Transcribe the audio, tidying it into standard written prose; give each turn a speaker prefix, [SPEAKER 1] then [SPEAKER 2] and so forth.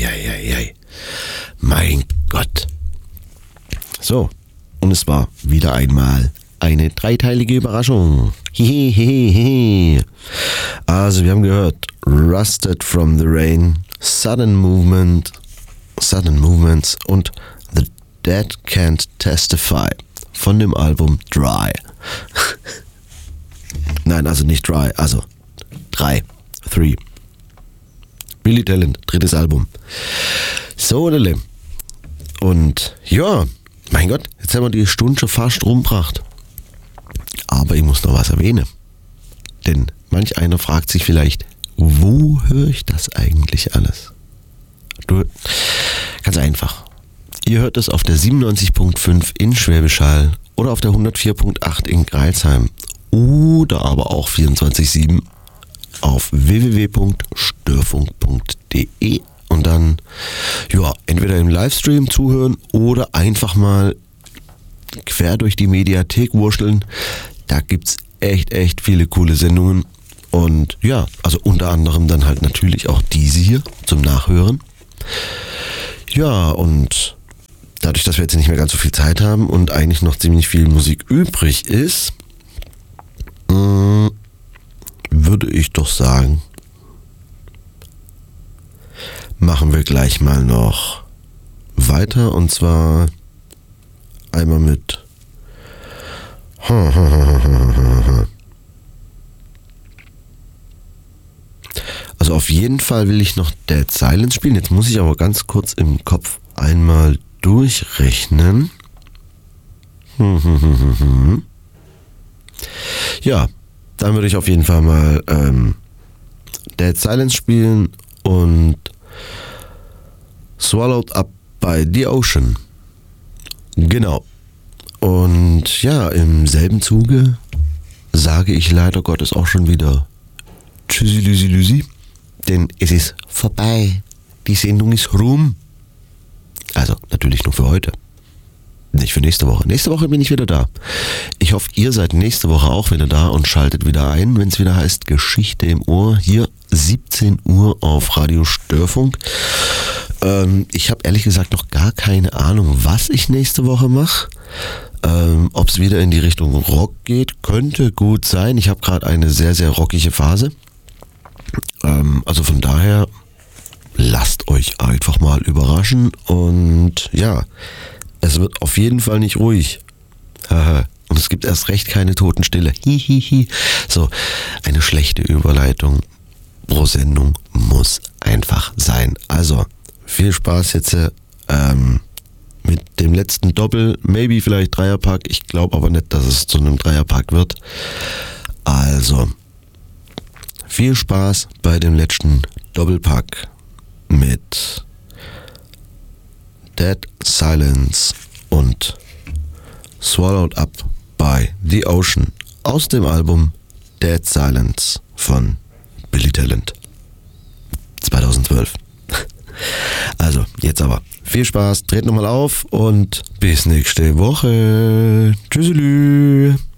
[SPEAKER 1] Eieieiei. Mein Gott. So, und es war wieder einmal eine dreiteilige Überraschung. Hehehehe. Also wir haben gehört Rusted from the Rain, Sudden Movements und The Dead Can't Testify von dem Album Dry. Nein, also nicht Dry, also 3. Billy Talent, 3. Album. So, und ja, mein Gott, jetzt haben wir die Stunde schon fast rumgebracht. Aber ich muss noch was erwähnen. Denn manch einer fragt sich vielleicht, wo höre ich das eigentlich alles? Ganz einfach. Ihr hört es auf der 97.5 in Schwäbisch Hall oder auf der 104.8 in Greilsheim oder aber auch 24/7 auf www.störfunk.de und dann ja, entweder im Livestream zuhören oder einfach mal quer durch die Mediathek wurschteln. Da gibt's echt viele coole Sendungen und ja, also unter anderem dann halt natürlich auch diese hier zum Nachhören. Ja, und dadurch, dass wir jetzt nicht mehr ganz so viel Zeit haben und eigentlich noch ziemlich viel Musik übrig ist, würde ich doch sagen, machen wir gleich mal noch weiter und zwar einmal mit also auf jeden Fall will ich noch Dead Silence spielen. Jetzt muss ich aber ganz kurz im Kopf einmal durchrechnen. Ja, dann würde ich auf jeden Fall mal Dead Silence spielen und Swallowed Up by the Ocean. Genau. Und ja, im selben Zuge sage ich leider Gottes auch schon wieder Tschüssi, denn es ist vorbei. Die Sendung ist rum. Also natürlich nur für heute. Nicht für nächste Woche. Nächste Woche bin ich wieder da. Ich hoffe, ihr seid nächste Woche auch wieder da und schaltet wieder ein, wenn es wieder heißt Geschichte im Ohr. Hier 17 Uhr auf Radio Störfunk. Ich habe ehrlich gesagt noch gar keine Ahnung, was ich nächste Woche mache. Ob es wieder in die Richtung Rock geht, könnte gut sein. Ich habe gerade eine sehr rockige Phase. Also von daher, lasst euch einfach mal überraschen. Und ja, es wird auf jeden Fall nicht ruhig. Und es gibt erst recht keine Totenstille. Hihihi. So, eine schlechte Überleitung pro Sendung muss einfach sein. Also, viel Spaß jetzt mit dem letzten Doppel, maybe vielleicht Dreierpack. Ich glaube aber nicht, dass es zu einem Dreierpack wird. Also, viel Spaß bei dem letzten Doppelpack mit Dead Silence und Swallowed Up by the Ocean aus dem Album Dead Silence von Billy Talent 2012. Also, jetzt aber viel Spaß, dreht nochmal auf und bis nächste Woche. Tschüsselü.